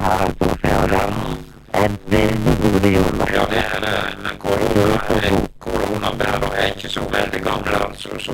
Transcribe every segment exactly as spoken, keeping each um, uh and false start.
Ja, borde gjøre. ja det er det. Men korona, koronabærer er ikke så veldig gamle, altså, så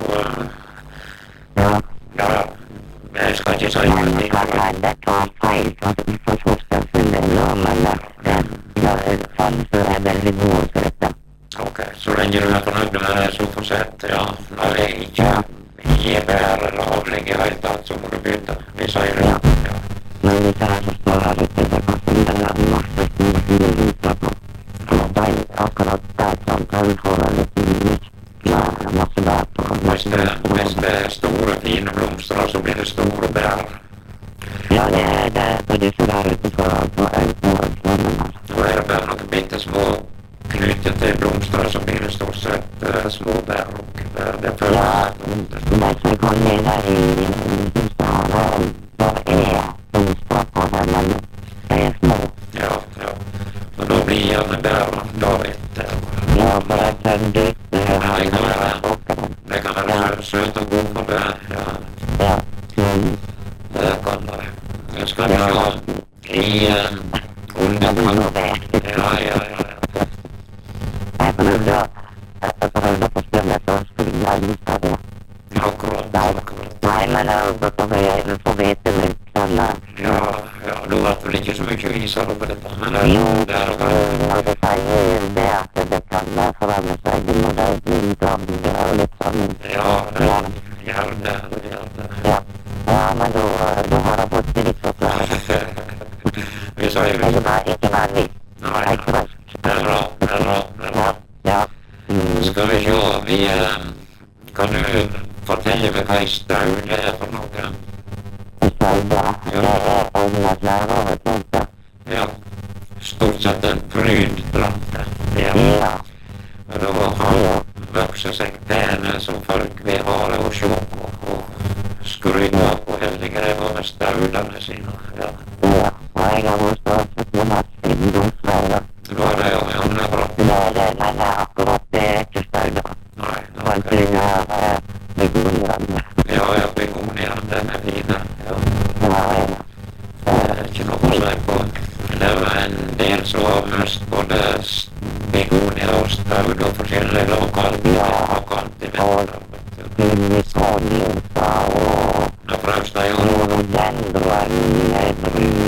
Ja. ja, jeg skal ikke si Men noe hva til. kan det ta feil for for forståelsen nå, men ja, sånn så er veldig god for dette. Ok, så lenge du er fornøyd med det, så fortsett, ja. Når jeg ikke gir bærer eller avlegger i hele tatt, så må du bytte. Vi sier det, ja. Men hvis jeg så svarer det til det, hva som det er masse store hyrer på. Og da er akkurat der som kan få litt mye masse der på. Hvis det, hvis det er store, fine blomster, så blir det store bær. Ja, det er det, for disse der ute på en mål. Nå er det bare noen bitte små knyttet til blomster, så blir det stort sett uh, små bær. Og det, det føler Ja, jeg. det som kom ned der i huset her, det er blomster på det, men det er små. Ja, ja. Og da blir gjerne bær da etter. Ja, for det er en dyrt, det er Ja, det kan være, åkeren. det kan være sø, søt og god for det. Ja, Ja, men det kan det. Jeg skal vi se i uh, underkant. Ja, ja, ja. jeg prøvde å jeg prøvde å forstelle så skulle jeg lyst det. Akkurat, akkurat. Nei, men da får vi få vite litt sånn Ja, ja, det var vel ikke så mye viser over dette, men det, jo, det er det. når det sier det at det kan forandre seg når det blir utdannet og litt sånn. Ja, ja, gjerne, gjerne. Ja, ja men da, da har jeg fått litt forklare. Vi sier Ikke det. bare, ikke bare litt. Nei, Ikke bare. det er bra, det er bra, det er bra. Ja, mm. Skal vi se, vi eh, kan du fortelle meg hva i staun er for noe? Så det er øynet lærer, tenkte jeg. Ja, stort sett en pryd plante. Ja, Ja, og da har vokset seg pene som folk vil ha det å se på, og skryte på hele greia med staunene sine. Ja, ja. Og jeg har også fått med meg siden domsveier. det var det, ja, ja, det er bra. Det er det, men det er akkurat det er ikke støyder. Nei, Folk ok. ringer eh, med gode hjemme. Ja, ja, begonia, den er fine. Ja, Ja, ja. det er ikke noe å si på. Det var en del som har mest både s- begonia og staud og forskjellige lokalt. Ja. lokalt i Vestland, vet du. Gullisholmsa og Da frøs de jo. rhododendron, brun